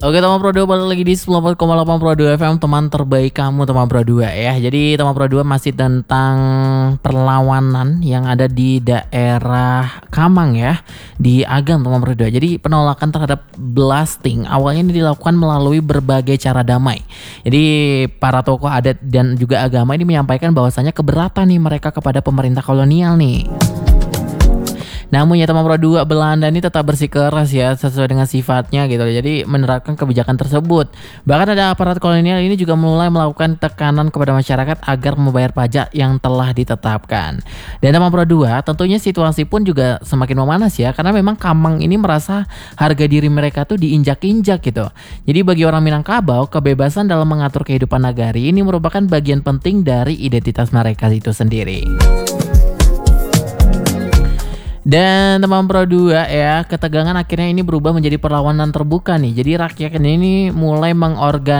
Oke teman Pro 2 balik lagi di 94,8 Pro 2 FM, teman terbaik kamu teman Pro 2 ya. Jadi teman Pro 2 masih tentang perlawanan yang ada di daerah Kamang ya, di Agam teman Pro 2. Jadi penolakan terhadap blasting awalnya ini dilakukan melalui berbagai cara damai. Jadi para tokoh adat dan juga agama ini menyampaikan bahwasanya keberatan nih mereka kepada pemerintah kolonial nih. Namun ya teman Pro 2, Belanda ini tetap bersikeras ya sesuai dengan sifatnya gitu. Jadi menerapkan kebijakan tersebut. Bahkan ada aparat kolonial ini juga mulai melakukan tekanan kepada masyarakat agar membayar pajak yang telah ditetapkan. Dan teman Pro 2, tentunya situasi pun juga semakin memanas ya, karena memang Kamang ini merasa harga diri mereka tuh diinjak-injak gitu. Jadi bagi orang Minangkabau, kebebasan dalam mengatur kehidupan nagari ini merupakan bagian penting dari identitas mereka itu sendiri. Dan teman Pro 2 ya, ketegangan akhirnya ini berubah menjadi perlawanan terbuka nih. Jadi rakyat ini mulai